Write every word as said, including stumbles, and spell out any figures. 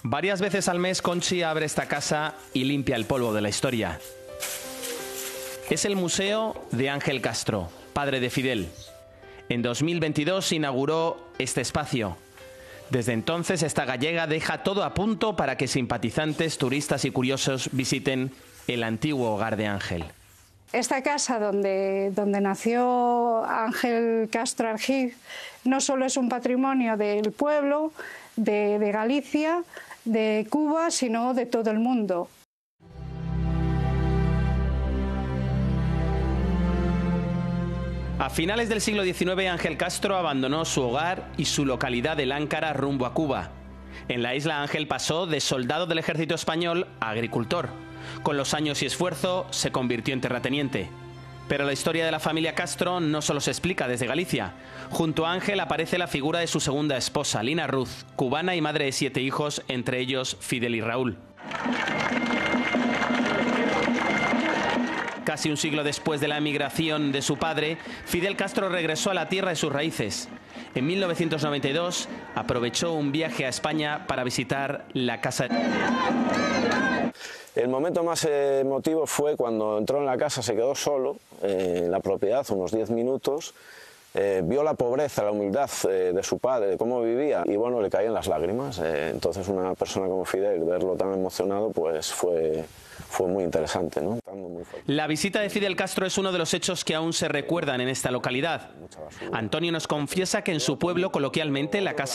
Varias veces al mes Conchi abre esta casa y limpia el polvo de la historia. Es el Museo de Ángel Castro, padre de Fidel. En dos mil veintidós inauguró este espacio. Desde entonces esta gallega deja todo a punto para que simpatizantes, turistas y curiosos visiten el antiguo hogar de Ángel. Esta casa donde, donde nació Ángel Castro Argiz no solo es un patrimonio del pueblo, de, de Galicia, de Cuba, sino de todo el mundo. A finales del siglo diecinueve, Ángel Castro abandonó su hogar y su localidad de Láncara rumbo a Cuba. En la isla Ángel pasó de soldado del ejército español a agricultor. Con los años y esfuerzo se convirtió en terrateniente. Pero la historia de la familia Castro no solo se explica desde Galicia. Junto a Ángel aparece la figura de su segunda esposa, Lina Ruz, cubana y madre de siete hijos, entre ellos Fidel y Raúl. Casi un siglo después de la emigración de su padre, Fidel Castro regresó a la tierra de sus raíces. En mil novecientos noventa y dos aprovechó un viaje a España para visitar la casa. El momento más emotivo fue cuando entró en la casa, se quedó solo eh, en la propiedad unos diez minutos, eh, vio la pobreza, la humildad eh, de su padre, de cómo vivía y bueno, le caían las lágrimas. Eh, entonces una persona como Fidel, verlo tan emocionado, pues fue... fue muy interesante, ¿no? La visita de Fidel Castro es uno de los hechos que aún se recuerdan en esta localidad. Antonio nos confiesa que en su pueblo, coloquialmente, la casa